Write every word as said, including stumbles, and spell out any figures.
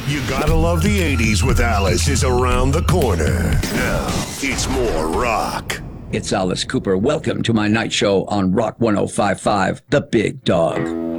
You Gotta Love the eighties with Alice is around the corner. Now, it's more rock. It's Alice Cooper. Welcome to my night show on Rock one oh five point five, The Big Dog.